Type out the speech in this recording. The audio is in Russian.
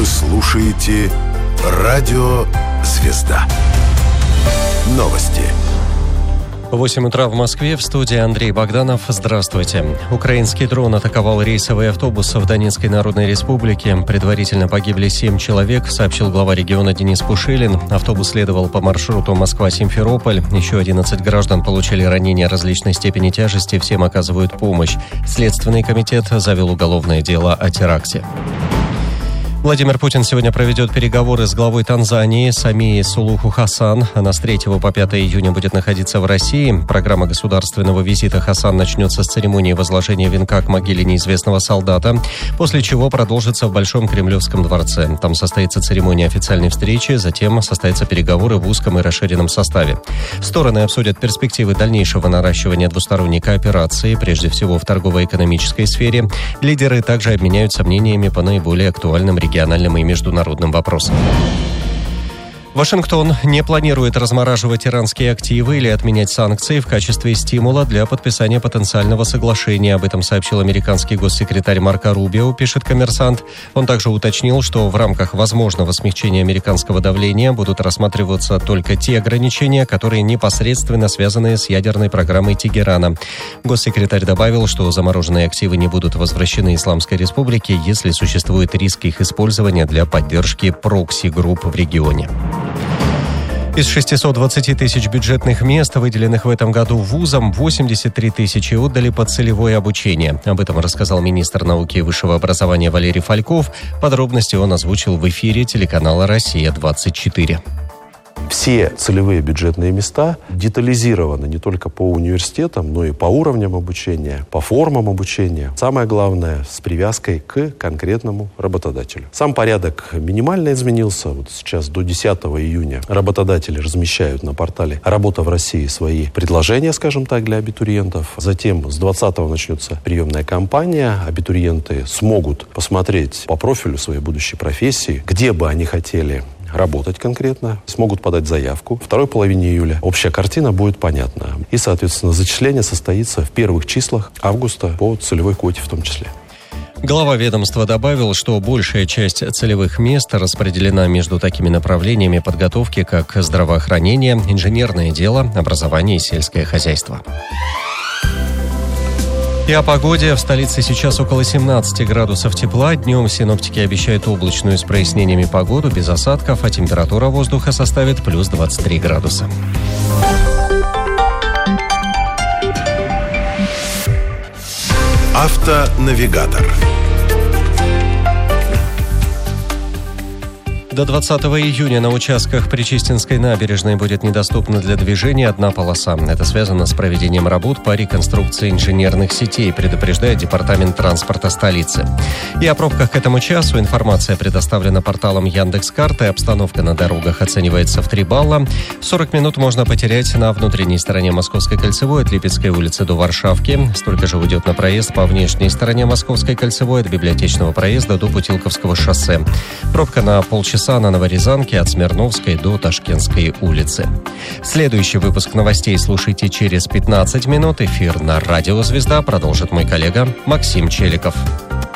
Вы слушаете Радио «Звезда». Новости. 8 утра в Москве, в студии Андрей Богданов. Здравствуйте. Украинский дрон атаковал рейсовый автобус в Донецкой Народной Республике. Предварительно погибли 7 человек, сообщил глава региона Денис Пушилин. Автобус следовал по маршруту Москва-Симферополь. Еще 11 граждан получили ранения различной степени тяжести, всем оказывают помощь. Следственный комитет завел уголовное дело о теракте. Владимир Путин сегодня проведет переговоры с главой Танзании Самией Сулуху Хасан. Она с 3 по 5 июня будет находиться в России. Программа государственного визита Хасан начнется с церемонии возложения венка к могиле неизвестного солдата, после чего продолжится в Большом Кремлевском дворце. Там состоится церемония официальной встречи, затем состоятся переговоры в узком и расширенном составе. Стороны обсудят перспективы дальнейшего наращивания двусторонней кооперации, прежде всего в торгово-экономической сфере. Лидеры также обменяются мнениями по наиболее актуальным региональным и международным вопросам. Вашингтон не планирует размораживать иранские активы или отменять санкции в качестве стимула для подписания потенциального соглашения. Об этом сообщил американский госсекретарь Марко Рубио, пишет «Коммерсант». Он также уточнил, что в рамках возможного смягчения американского давления будут рассматриваться только те ограничения, которые непосредственно связаны с ядерной программой Тегерана. Госсекретарь добавил, что замороженные активы не будут возвращены Исламской Республике, если существует риск их использования для поддержки прокси-групп в регионе. Из 620 тысяч бюджетных мест, выделенных в этом году вузам, 83 тысячи отдали под целевое обучение. Об этом рассказал министр науки и высшего образования Валерий Фальков. Подробности он озвучил в эфире телеканала «Россия-24». Все целевые бюджетные места детализированы не только по университетам, но и по уровням обучения, по формам обучения. Самое главное, с привязкой к конкретному работодателю. Сам порядок минимально изменился. Вот сейчас до 10 июня работодатели размещают на портале «Работа в России» свои предложения, скажем так, для абитуриентов. Затем с 20-го начнется приемная кампания. Абитуриенты смогут посмотреть по профилю своей будущей профессии, где бы они хотели работать конкретно, смогут подать заявку. В второй половине июля общая картина будет понятна. И, соответственно, зачисление состоится в первых числах августа по целевой квоте в том числе. Глава ведомства добавил, что большая часть целевых мест распределена между такими направлениями подготовки, как здравоохранение, инженерное дело, образование и сельское хозяйство. И о погоде. В столице сейчас около 17 градусов тепла. Днем синоптики обещают облачную с прояснениями погоду, без осадков, а температура воздуха составит плюс 23 градуса. Автонавигатор. До 20 июня на участках Причистинской набережной будет недоступна для движения одна полоса. Это связано с проведением работ по реконструкции инженерных сетей, предупреждает Департамент транспорта столицы. И о пробках к этому часу информация предоставлена порталом Яндекс.Карты. Обстановка на дорогах оценивается в 3 балла. 40 минут можно потерять на внутренней стороне Московской кольцевой от Липецкой улицы до Варшавки. Столько же уйдет на проезд по внешней стороне Московской кольцевой от Библиотечного проезда до Путилковского шоссе. Пробка на полчаса на Новорязанке от Смирновской до Ташкентской улицы. Следующий выпуск новостей слушайте через 15 минут. Эфир на Радио «Звезда» продолжит мой коллега Максим Челиков.